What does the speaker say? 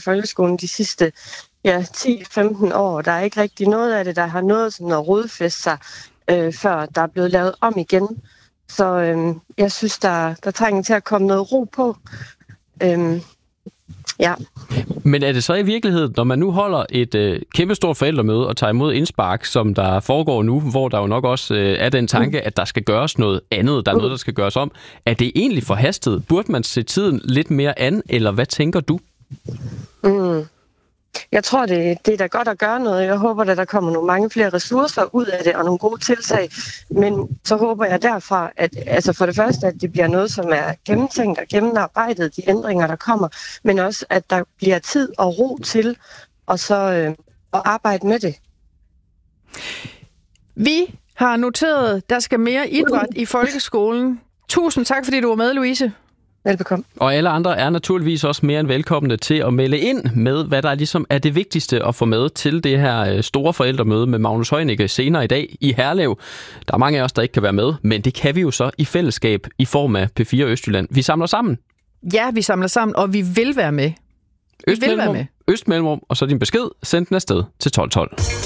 folkeskolen de sidste 10-15 år. Der er ikke rigtig noget af det, der har nået sådan at rodfæste sig, før der er blevet lavet om igen. Så jeg synes, der trænger til at komme noget ro på. Ja. Men er det så i virkeligheden, når man nu holder et kæmpestort forældremøde og tager imod indspark, som der foregår nu, hvor der jo nok også er den tanke, at der skal gøres noget andet, der er noget, der skal gøres om. Er det egentlig forhastet? Burde man se tiden lidt mere an, eller hvad tænker du? Jeg tror, det er da godt at gøre noget. Jeg håber, at der kommer nogle mange flere ressourcer ud af det, og nogle gode tiltag. Men så håber jeg derfra, at altså for det første, at det bliver noget, som er gennemtænkt og gennemarbejdet, de ændringer, der kommer, men også, at der bliver tid og ro til og så at arbejde med det. Vi har noteret, at der skal mere idræt i folkeskolen. Tusind tak, fordi du var med, Louise. Velbekomme. Og alle andre er naturligvis også mere end velkomne til at melde ind med, hvad der ligesom er det vigtigste at få med til det her store forældremøde med Magnus Heunicke senere i dag i Herlev. Der er mange af os, der ikke kan være med, men det kan vi jo så i fællesskab i form af P4 Østjylland. Vi samler sammen. Ja, vi samler sammen, og vi vil være med. Østmellemrum, og så din besked, send den afsted til 1212.